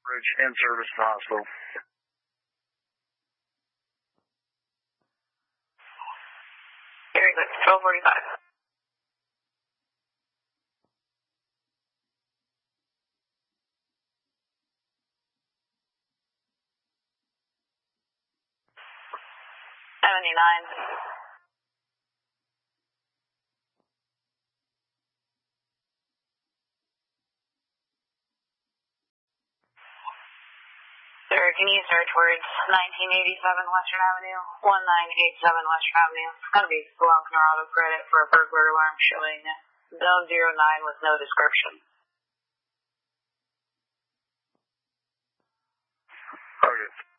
Bridge in service to the hospital. Very good. 1245. Sir, can you start towards 1987 Western Avenue, 1987 Western Avenue? It's going to be Splunk Auto Credit for a burglar alarm showing zone 09 with no description. Okay.